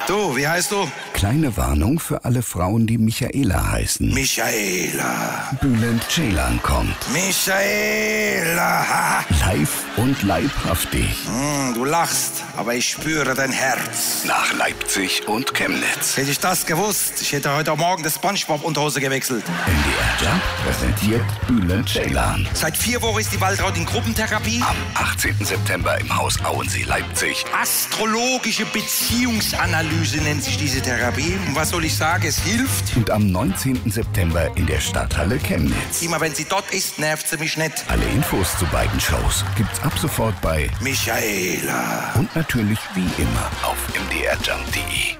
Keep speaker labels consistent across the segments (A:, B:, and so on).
A: Du, wie heißt du?
B: Kleine Warnung für alle Frauen, die Michaela heißen.
A: Michaela.
B: Bülent Ceylan kommt.
A: Michaela.
B: Live und leibhaftig.
A: Du lachst, aber ich spüre dein Herz.
B: Nach Leipzig und Chemnitz.
A: Hätte ich das gewusst, ich hätte heute Morgen das SpongeBob-Unterhose gewechselt.
B: MDR Jump präsentiert Bülent Ceylan.
A: Seit 4 Wochen ist die Waltraud in Gruppentherapie.
B: Am 18. September im Haus Auensee, Leipzig.
A: Astrologische Beziehungsanalyse nennt sich diese Therapie. Und was soll ich sagen, es hilft.
B: Und am 19. September in der Stadthalle Chemnitz.
A: Immer wenn sie dort ist, nervt sie mich nicht.
B: Alle Infos zu beiden Shows gibt's ab sofort bei
A: Michaela.
B: Und natürlich wie immer auf mdrjump.de.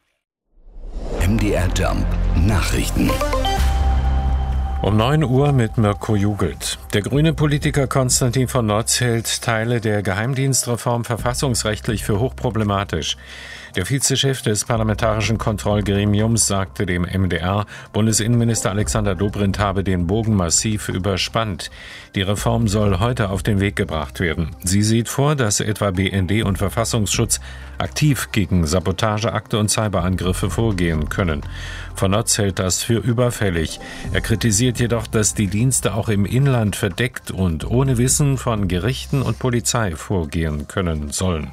B: MDR Jump Nachrichten.
C: Um 9 Uhr mit Mirko Jugelt. Der grüne Politiker Konstantin von Notz hält Teile der Geheimdienstreform verfassungsrechtlich für hochproblematisch. Der Vizechef des Parlamentarischen Kontrollgremiums sagte dem MDR, Bundesinnenminister Alexander Dobrindt habe den Bogen massiv überspannt. Die Reform soll heute auf den Weg gebracht werden. Sie sieht vor, dass etwa BND und Verfassungsschutz aktiv gegen Sabotageakte und Cyberangriffe vorgehen können. Von Notz hält das für überfällig. Er kritisiert jedoch, dass die Dienste auch im Inland verdeckt und ohne Wissen von Gerichten und Polizei vorgehen können sollen.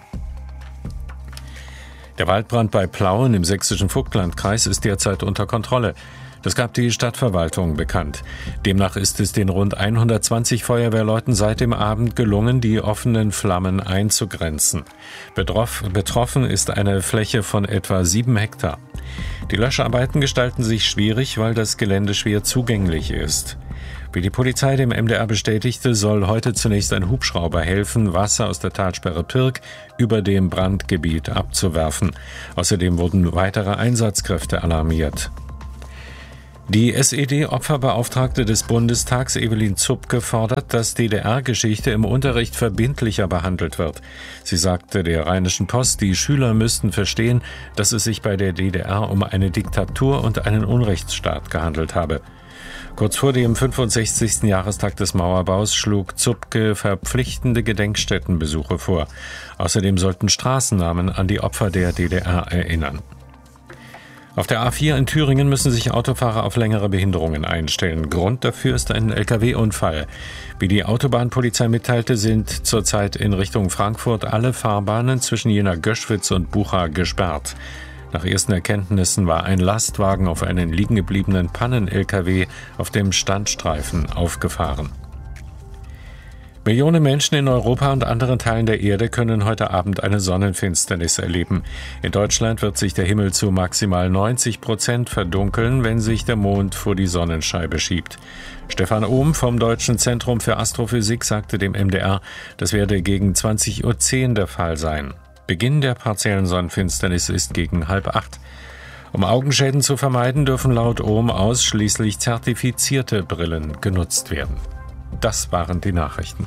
C: Der Waldbrand bei Plauen im sächsischen Vogtlandkreis ist derzeit unter Kontrolle. Das gab die Stadtverwaltung bekannt. Demnach ist es den rund 120 Feuerwehrleuten seit dem Abend gelungen, die offenen Flammen einzugrenzen. Betroffen ist eine Fläche von etwa 7 Hektar. Die Löscharbeiten gestalten sich schwierig, weil das Gelände schwer zugänglich ist. Wie die Polizei dem MDR bestätigte, soll heute zunächst ein Hubschrauber helfen, Wasser aus der Talsperre Pirk über dem Brandgebiet abzuwerfen. Außerdem wurden weitere Einsatzkräfte alarmiert. Die SED-Opferbeauftragte des Bundestags, Evelyn Zupke, fordert, dass DDR-Geschichte im Unterricht verbindlicher behandelt wird. Sie sagte der Rheinischen Post, die Schüler müssten verstehen, dass es sich bei der DDR um eine Diktatur und einen Unrechtsstaat gehandelt habe. Kurz vor dem 65. Jahrestag des Mauerbaus schlug Zupke verpflichtende Gedenkstättenbesuche vor. Außerdem sollten Straßennamen an die Opfer der DDR erinnern. Auf der A4 in Thüringen müssen sich Autofahrer auf längere Behinderungen einstellen. Grund dafür ist ein Lkw-Unfall. Wie die Autobahnpolizei mitteilte, sind zurzeit in Richtung Frankfurt alle Fahrbahnen zwischen Jena-Göschwitz und Bucha gesperrt. Nach ersten Erkenntnissen war ein Lastwagen auf einen liegengebliebenen Pannen-Lkw auf dem Standstreifen aufgefahren. Millionen Menschen in Europa und anderen Teilen der Erde können heute Abend eine Sonnenfinsternis erleben. In Deutschland wird sich der Himmel zu maximal 90% verdunkeln, wenn sich der Mond vor die Sonnenscheibe schiebt. Stefan Ohm vom Deutschen Zentrum für Astrophysik sagte dem MDR, das werde gegen 20:10 Uhr der Fall sein. Beginn der partiellen Sonnenfinsternis ist gegen 7:30. Um Augenschäden zu vermeiden, dürfen laut Ohm ausschließlich zertifizierte Brillen genutzt werden. Das waren die Nachrichten.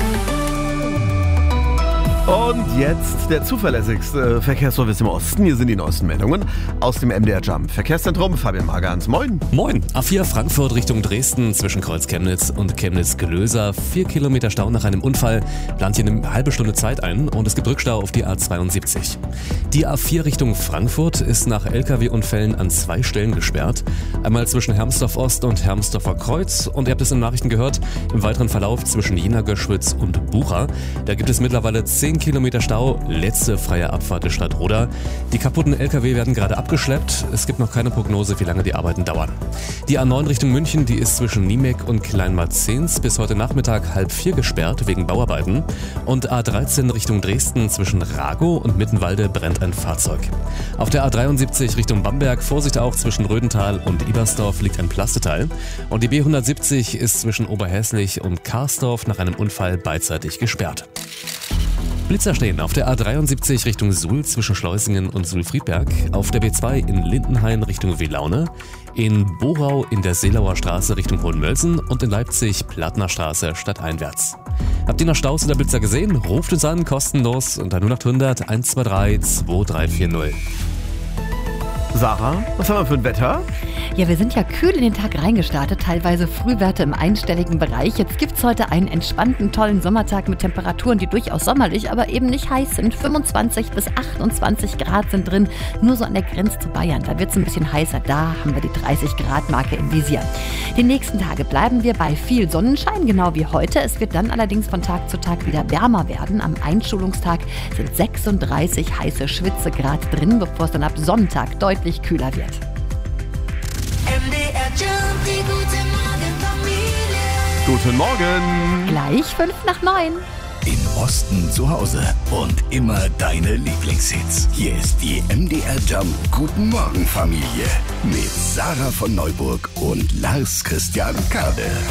D: Und jetzt der zuverlässigste Verkehrsservice im Osten. Hier sind die neuesten Meldungen aus dem MDR Jump Verkehrszentrum. Fabian Magans, moin.
E: Moin. A4 Frankfurt Richtung Dresden zwischen Kreuz Chemnitz und Chemnitz-Gelösa. 4 Kilometer Stau nach einem Unfall. Plant hier eine halbe Stunde Zeit ein und es gibt Rückstau auf die A72. Die A4 Richtung Frankfurt ist nach Lkw-Unfällen an 2 Stellen gesperrt. Einmal zwischen Hermsdorf Ost und Hermsdorfer Kreuz. Und ihr habt es in Nachrichten gehört, im weiteren Verlauf zwischen Jena-Göschwitz und Bucha. Da gibt es mittlerweile 10 Kilometer Stau, letzte freie Abfahrt ist Stadtroda. Die kaputten Lkw werden gerade abgeschleppt. Es gibt noch keine Prognose, wie lange die Arbeiten dauern. Die A9 Richtung München, die ist zwischen Niemek und Kleinmarzens bis heute Nachmittag 3:30 gesperrt wegen Bauarbeiten. Und A13 Richtung Dresden zwischen Ragow und Mittenwalde brennt ein Fahrzeug. Auf der A73 Richtung Bamberg, Vorsicht auch, zwischen Rödental und Ebersdorf liegt ein Plasteteil. Und die B170 ist zwischen Oberhäslich und Karsdorf nach einem Unfall beidseitig gesperrt. Blitzer stehen auf der A73 Richtung Suhl zwischen Schleusingen und Suhl-Friedberg, auf der B2 in Lindenhain Richtung Welaune, in Borau in der Seelauer Straße Richtung Hohenmölsen und in Leipzig Plattner Straße stadteinwärts. Habt ihr noch Staus oder Blitzer gesehen? Ruft uns an, kostenlos unter 0800 123 2340.
D: Sarah, was haben wir für ein Wetter?
F: Ja, wir sind ja kühl in den Tag reingestartet, teilweise Frühwerte im einstelligen Bereich. Jetzt gibt's heute einen entspannten, tollen Sommertag mit Temperaturen, die durchaus sommerlich, aber eben nicht heiß sind. 25 bis 28 Grad sind drin, nur so an der Grenze zu Bayern. Da wird's ein bisschen heißer, da haben wir die 30-Grad-Marke im Visier. Die nächsten Tage bleiben wir bei viel Sonnenschein, genau wie heute. Es wird dann allerdings von Tag zu Tag wieder wärmer werden. Am Einschulungstag sind 36 heiße Schwitzegrad drin, bevor es dann ab Sonntag deutlich kühler wird.
G: MDR Jump, die gute Morgenfamilie.
D: Guten Morgen.
F: Gleich 8:55.
B: Im Osten zu Hause und immer deine Lieblingshits. Hier ist die MDR Jump Guten Morgen Familie mit Sarah von Neuburg und Lars Christian Kade.